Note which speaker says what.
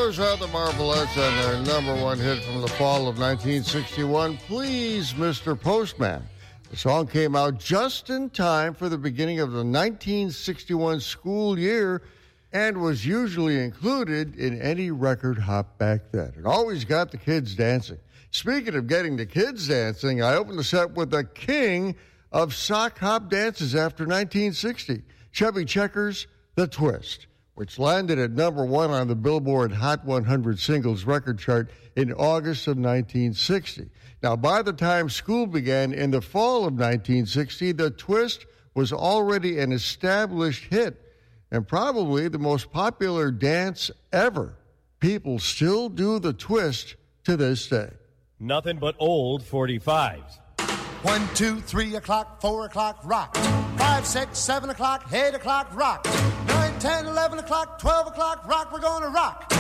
Speaker 1: those are the Marvelettes and their number one hit from the fall of 1961, Please, Mr. Postman. The song came out just in time for the beginning of the 1961 school year and was usually included in any record hop back then. It always got the kids dancing. Speaking of getting the kids dancing, I opened the set with the king of sock hop dances after 1960, Chubby Checker's The Twist, which landed at number one on the Billboard Hot 100 Singles record chart in August of 1960. Now, by the time school began in the fall of 1960, The Twist was already an established hit and probably the most popular dance ever. People still do The Twist to this day.
Speaker 2: Nothing but old 45s.
Speaker 3: 1, 2, 3 o'clock, 4 o'clock, rock. 5, 6, 7 o'clock, 8 o'clock, rock. 9, 10, 11 o'clock, 12 o'clock, rock. We're gonna rock.